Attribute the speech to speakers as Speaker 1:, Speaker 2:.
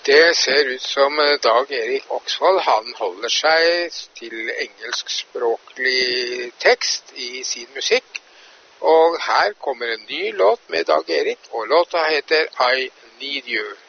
Speaker 1: Det ser ut som Dag Erik Oksvold, han holder seg til engelskspråklig tekst i sin musikk. Og her kommer en ny låt med Dag Erik, og låta heter I Need You.